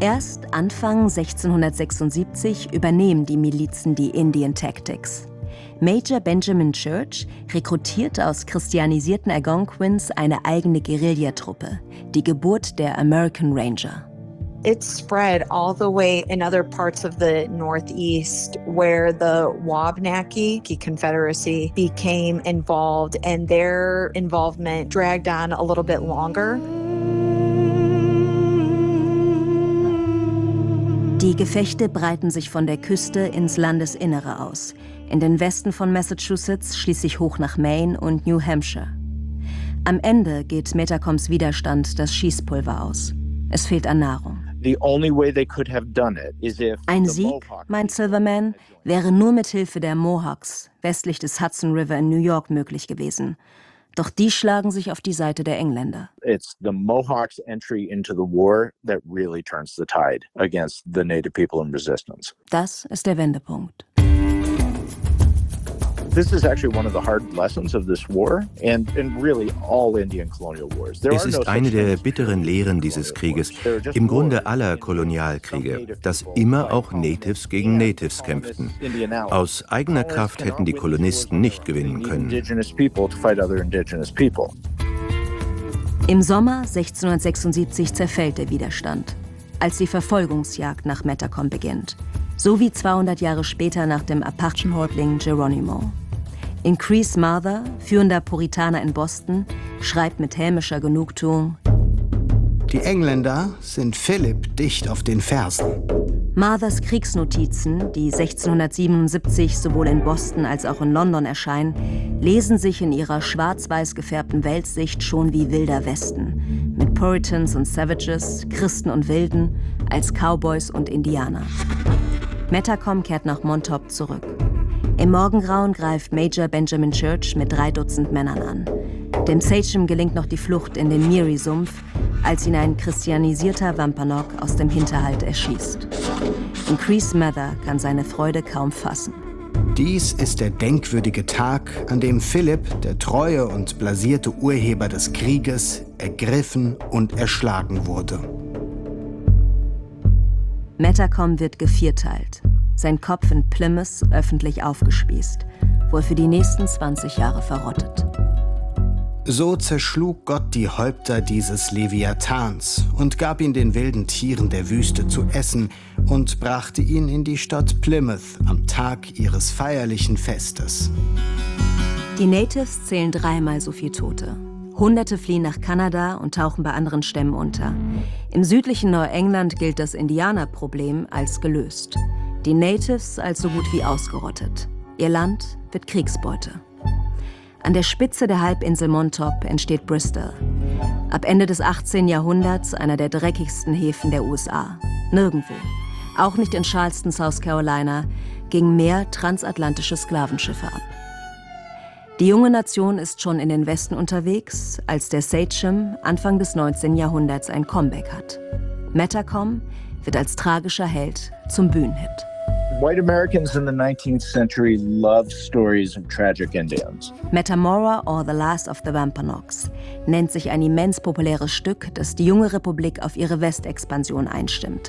Erst Anfang 1676 übernehmen die Milizen die Indian Tactics. Major Benjamin Church rekrutiert aus christianisierten Algonquins eine eigene Guerillatruppe, die Geburt der American Ranger. It spread all the way in other parts of the Northeast where the Wabanaki Confederacy became involved, and their involvement dragged on a little bit longer. Die Gefechte breiten sich von der Küste ins Landesinnere aus, in den Westen von Massachusetts schließlich hoch nach Maine und New Hampshire. Am Ende geht Metacom's Widerstand das Schießpulver aus. Es fehlt an Nahrung. Ein Sieg, meint Silverman, wäre nur mit Hilfe der Mohawks westlich des Hudson River in New York möglich gewesen. Doch die schlagen sich auf die Seite der Engländer. It's the Mohawks' entry into the war that really turns the tide against the native people in resistance. Das ist der Wendepunkt. This is actually one of the hard lessons of this war and really all Indian colonial wars. Es ist eine der bitteren Lehren dieses Krieges, im Grunde aller Kolonialkriege, dass immer auch Natives gegen Natives kämpften. Aus eigener Kraft hätten die Kolonisten nicht gewinnen können. Im Sommer 1676 zerfällt der Widerstand, als die Verfolgungsjagd nach Metacom beginnt, so wie 200 Jahre später nach dem Apachen-Häuptling Geronimo. Increase Mather, führender Puritaner in Boston, schreibt mit hämischer Genugtuung: Die Engländer sind Philipp dicht auf den Fersen. Mathers Kriegsnotizen, die 1677 sowohl in Boston als auch in London erscheinen, lesen sich in ihrer schwarz-weiß gefärbten Weltsicht schon wie Wilder Westen, mit Puritans und Savages, Christen und Wilden, als Cowboys und Indianer. Metacom kehrt nach Montauk zurück. Im Morgengrauen greift Major Benjamin Church mit 3 Dutzend Männern an. Dem Sachem gelingt noch die Flucht in den Miri-Sumpf, als ihn ein christianisierter Wampanoag aus dem Hinterhalt erschießt. Increase Mather kann seine Freude kaum fassen. Dies ist der denkwürdige Tag, an dem Philipp, der treue und blasierte Urheber des Krieges, ergriffen und erschlagen wurde. Metacom wird gevierteilt, sein Kopf in Plymouth öffentlich aufgespießt, wo er für die nächsten 20 Jahre verrottet. So zerschlug Gott die Häupter dieses Leviathans und gab ihn den wilden Tieren der Wüste zu essen und brachte ihn in die Stadt Plymouth am Tag ihres feierlichen Festes. Die Natives zählen 3-mal so viel Tote. Hunderte fliehen nach Kanada und tauchen bei anderen Stämmen unter. Im südlichen Neuengland gilt das Indianerproblem als gelöst. Die Natives als so gut wie ausgerottet. Ihr Land wird Kriegsbeute. An der Spitze der Halbinsel Montauk entsteht Bristol. Ab Ende des 18. Jahrhunderts einer der dreckigsten Häfen der USA. Nirgendwo, auch nicht in Charleston, South Carolina, gingen mehr transatlantische Sklavenschiffe ab. Die junge Nation ist schon in den Westen unterwegs, als der Sachem Anfang des 19. Jahrhunderts ein Comeback hat. Metacom wird als tragischer Held zum Bühnenhit. White Americans in the 19th century loved stories of tragic Indians. Metamora or The Last of the Wampanoags nennt sich ein immens populäres Stück, das die junge Republik auf ihre Westexpansion einstimmt.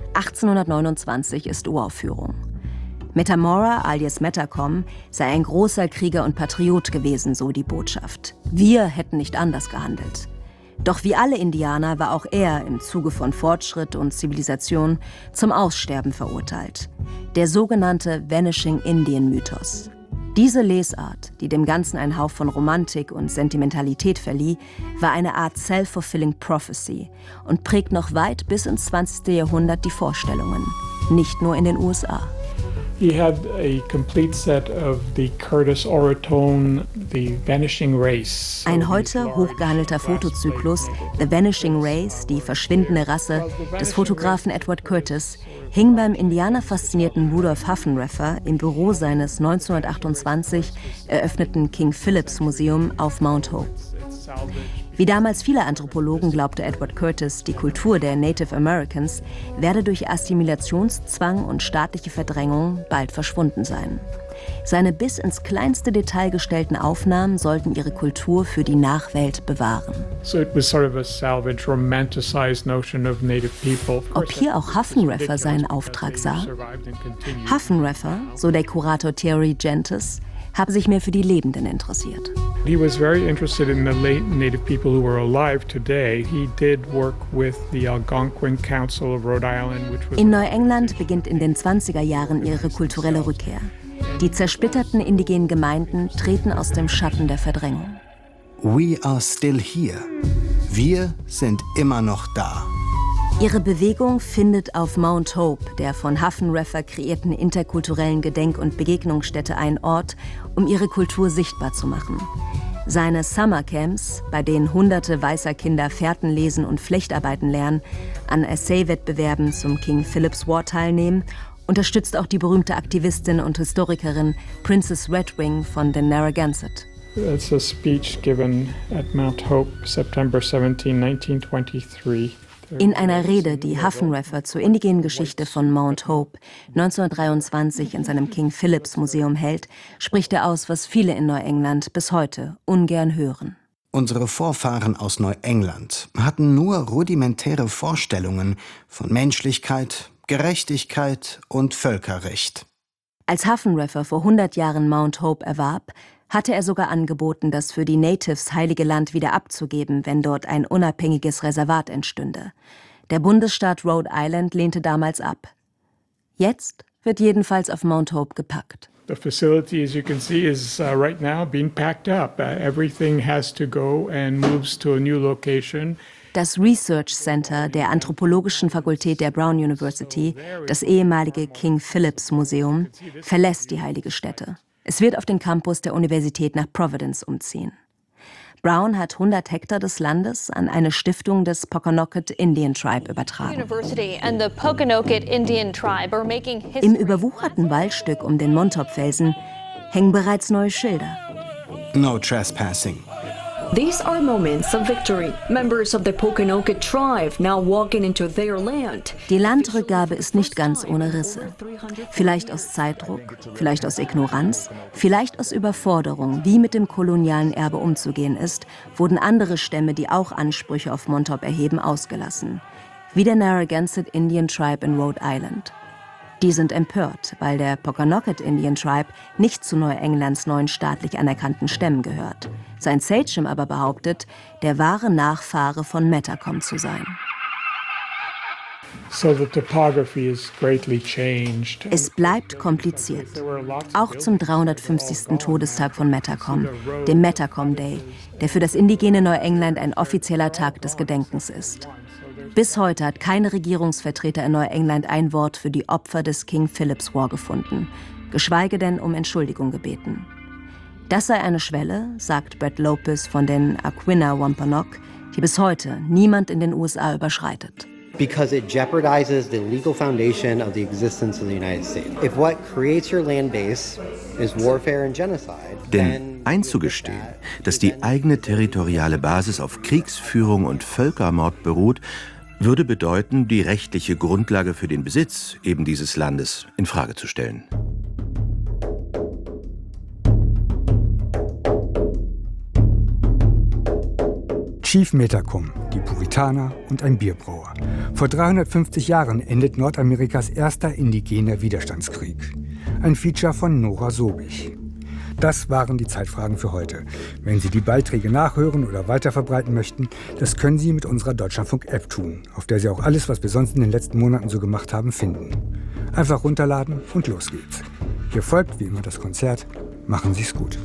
1829 ist Uraufführung. Metamora alias Metacom sei ein großer Krieger und Patriot gewesen, so die Botschaft. Wir hätten nicht anders gehandelt. Doch wie alle Indianer war auch er im Zuge von Fortschritt und Zivilisation zum Aussterben verurteilt. Der sogenannte Vanishing Indian Mythos. Diese Lesart, die dem Ganzen einen Hauch von Romantik und Sentimentalität verlieh, war eine Art self-fulfilling prophecy und prägt noch weit bis ins 20. Jahrhundert die Vorstellungen. Nicht nur in den USA. He had a complete set of the Curtis Orotone, The Vanishing Race. Ein heute hochgehandelter Fotozyklus, The Vanishing Race, die verschwindende Rasse, des Fotografen Edward Curtis, hing beim Indianer-faszinierten Rudolph Haffenreffer im Büro seines 1928 eröffneten King Philips Museum auf Mount Hope. Wie damals viele Anthropologen glaubte Edward Curtis, die Kultur der Native Americans werde durch Assimilationszwang und staatliche Verdrängung bald verschwunden sein. Seine bis ins kleinste Detail gestellten Aufnahmen sollten ihre Kultur für die Nachwelt bewahren. Ob hier auch Haffenreffer seinen Auftrag sah? Haffenreffer, so der Kurator Thierry Gentis, habe sich mehr für die Lebenden interessiert. He was very interested in the late Native people who were alive today. He did work with the Algonquin Council of Rhode Island, which was... In Neuengland beginnt in den 20er Jahren ihre kulturelle Rückkehr. Die zersplitterten indigenen Gemeinden treten aus dem Schatten der Verdrängung. We are still here. Wir sind immer noch da. Ihre Bewegung findet auf Mount Hope, der von Haffenreffer kreierten interkulturellen Gedenk- und Begegnungsstätte, einen Ort, um ihre Kultur sichtbar zu machen. Seine Summercamps, bei denen hunderte weißer Kinder Fährten lesen und Flechtarbeiten lernen, an Essay-Wettbewerben zum King Philip's War teilnehmen, unterstützt auch die berühmte Aktivistin und Historikerin Princess Redwing von den Narragansett. It's a speech given at Mount Hope, September 17, 1923. In einer Rede, die Haffenreffer zur indigenen Geschichte von Mount Hope 1923 in seinem King Philip's Museum hält, spricht er aus, was viele in Neuengland bis heute ungern hören. Unsere Vorfahren aus Neuengland hatten nur rudimentäre Vorstellungen von Menschlichkeit, Gerechtigkeit und Völkerrecht. Als Haffenreffer vor 100 Jahren Mount Hope erwarb, hatte er sogar angeboten, das für die Natives heilige Land wieder abzugeben, wenn dort ein unabhängiges Reservat entstünde. Der Bundesstaat Rhode Island lehnte damals ab. Jetzt wird jedenfalls auf Mount Hope gepackt. The facility, as you can see, is right now being packed up. Everything has to go and moves to a new location. Das Research Center der Anthropologischen Fakultät der Brown University, das ehemalige King Philip's Museum, verlässt die heilige Stätte. Es wird auf den Campus der Universität nach Providence umziehen. Brown hat 100 Hektar des Landes an eine Stiftung des Pokanoket Indian Tribe übertragen. Im überwucherten Waldstück um den Montauk-Felsen hängen bereits neue Schilder. No trespassing. These are moments of victory. Members of the Pokanoket tribe now walking into their land. Die Landrückgabe ist nicht ganz ohne Risse. Vielleicht aus Zeitdruck, vielleicht aus Ignoranz, vielleicht aus Überforderung, wie mit dem kolonialen Erbe umzugehen ist, wurden andere Stämme, die auch Ansprüche auf Montauk erheben, ausgelassen. Wie der Narragansett Indian Tribe in Rhode Island. Die sind empört, weil der Pokanoket Indian Tribe nicht zu Neuenglands neuen staatlich anerkannten Stämmen gehört. Sein Sachem aber behauptet, der wahre Nachfahre von Metacom zu sein. So the topography is greatly changed. Es bleibt kompliziert. Auch zum 350. Todestag von Metacom, dem Metacom Day, der für das indigene Neuengland ein offizieller Tag des Gedenkens ist. Bis heute hat keine Regierungsvertreter in Neuengland ein Wort für die Opfer des King Philip's War gefunden, geschweige denn um Entschuldigung gebeten. Das sei eine Schwelle, sagt Brett Lopez von den Aquinnah Wampanoag, die bis heute niemand in den USA überschreitet. Because it jeopardizes the legal foundation of the existence of the United States. If what creates your land base is warfare and genocide, denn einzugestehen, dass die eigene territoriale Basis auf Kriegsführung und Völkermord beruht, würde bedeuten, die rechtliche Grundlage für den Besitz eben dieses Landes in Frage zu stellen. Chief Metacom, die Puritaner und ein Bierbrauer. Vor 350 Jahren endet Nordamerikas erster indigener Widerstandskrieg. Ein Feature von Nora Sobich. Das waren die Zeitfragen für heute. Wenn Sie die Beiträge nachhören oder weiterverbreiten möchten, das können Sie mit unserer Deutschlandfunk-App tun, auf der Sie auch alles, was wir sonst in den letzten Monaten so gemacht haben, finden. Einfach runterladen und los geht's. Hier folgt wie immer das Konzert. Machen Sie's gut.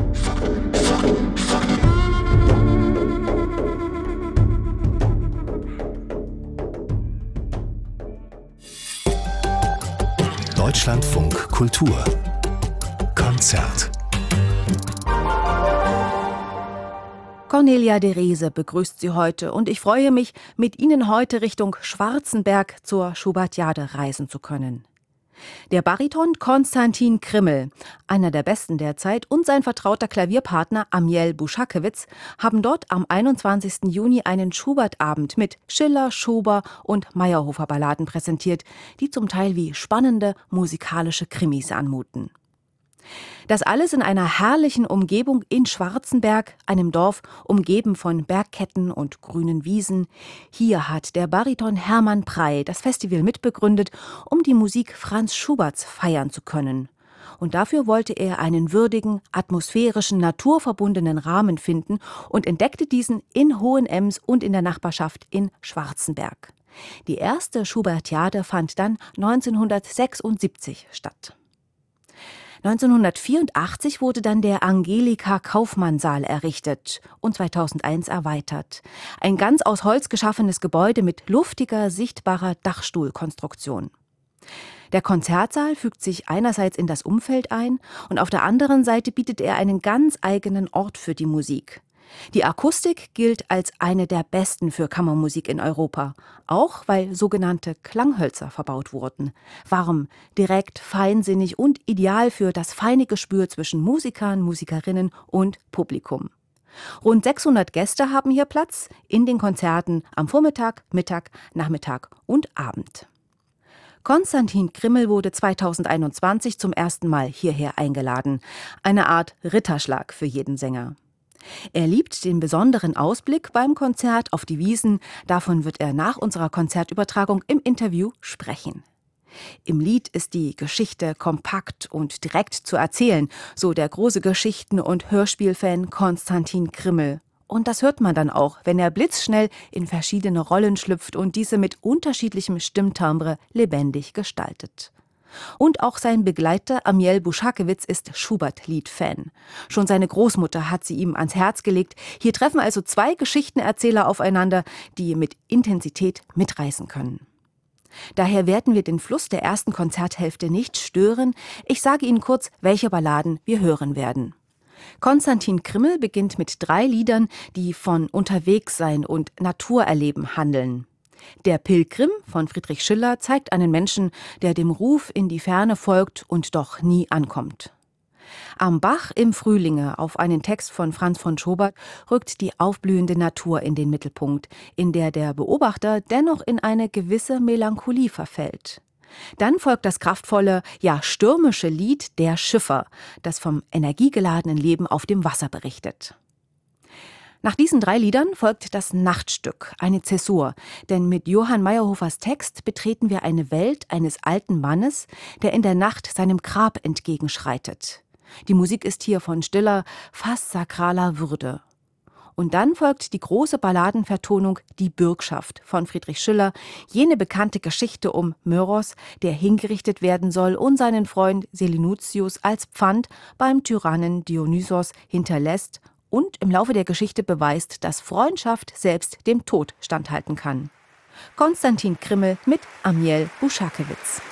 Deutschlandfunk Kultur Konzert. Cornelia de Riese begrüßt Sie heute und ich freue mich, mit Ihnen heute Richtung Schwarzenberg zur Schubertiade reisen zu können. Der Bariton Konstantin Krimmel, einer der besten der Zeit, und sein vertrauter Klavierpartner Amiel Buschakewitz haben dort am 21. Juni einen Schubert-Abend mit Schiller, Schober und Meyerhofer-Balladen präsentiert, die zum Teil wie spannende musikalische Krimis anmuten. Das alles in einer herrlichen Umgebung in Schwarzenberg, einem Dorf umgeben von Bergketten und grünen Wiesen. Hier hat der Bariton Hermann Prey das Festival mitbegründet, um die Musik Franz Schuberts feiern zu können. Und dafür wollte er einen würdigen, atmosphärischen, naturverbundenen Rahmen finden und entdeckte diesen in Hohenems und in der Nachbarschaft in Schwarzenberg. Die erste Schubertiade fand dann 1976 statt. 1984 wurde dann der Angelika-Kaufmann-Saal errichtet und 2001 erweitert. Ein ganz aus Holz geschaffenes Gebäude mit luftiger, sichtbarer Dachstuhlkonstruktion. Der Konzertsaal fügt sich einerseits in das Umfeld ein und auf der anderen Seite bietet er einen ganz eigenen Ort für die Musik. Die Akustik gilt als eine der besten für Kammermusik in Europa, auch weil sogenannte Klanghölzer verbaut wurden. Warm, direkt, feinsinnig und ideal für das feine Gespür zwischen Musikern, Musikerinnen und Publikum. Rund 600 Gäste haben hier Platz in den Konzerten am Vormittag, Mittag, Nachmittag und Abend. Konstantin Krimmel wurde 2021 zum ersten Mal hierher eingeladen. Eine Art Ritterschlag für jeden Sänger. Er liebt den besonderen Ausblick beim Konzert auf die Wiesen. Davon wird er nach unserer Konzertübertragung im Interview sprechen. Im Lied ist die Geschichte kompakt und direkt zu erzählen, so der große Geschichten- und Hörspielfan Konstantin Krimmel. Und das hört man dann auch, wenn er blitzschnell in verschiedene Rollen schlüpft und diese mit unterschiedlichem Stimmtimbre lebendig gestaltet. Und auch sein Begleiter Amiel Buschakewitz ist Schubert-Lied-Fan. Schon seine Großmutter hat sie ihm ans Herz gelegt. Hier treffen also zwei Geschichtenerzähler aufeinander, die mit Intensität mitreißen können. Daher werden wir den Fluss der ersten Konzerthälfte nicht stören. Ich sage Ihnen kurz, welche Balladen wir hören werden. Konstantin Krimmel beginnt mit 3 Liedern, die von Unterwegssein und Naturerleben handeln. Der Pilgrim von Friedrich Schiller zeigt einen Menschen, der dem Ruf in die Ferne folgt und doch nie ankommt. Am Bach im Frühlinge, auf einen Text von Franz von Schobert, rückt die aufblühende Natur in den Mittelpunkt, in der der Beobachter dennoch in eine gewisse Melancholie verfällt. Dann folgt das kraftvolle, ja stürmische Lied Der Schiffer, das vom energiegeladenen Leben auf dem Wasser berichtet. Nach diesen 3 Liedern folgt das Nachtstück, eine Zäsur, denn mit Johann Meyerhofers Text betreten wir eine Welt eines alten Mannes, der in der Nacht seinem Grab entgegenschreitet. Die Musik ist hier von stiller, fast sakraler Würde. Und dann folgt die große Balladenvertonung Die Bürgschaft von Friedrich Schiller, jene bekannte Geschichte um Möros, der hingerichtet werden soll und seinen Freund Selinutius als Pfand beim Tyrannen Dionysos hinterlässt und im Laufe der Geschichte beweist, dass Freundschaft selbst dem Tod standhalten kann. Konstantin Krimmel mit Amiel Buschakewitz.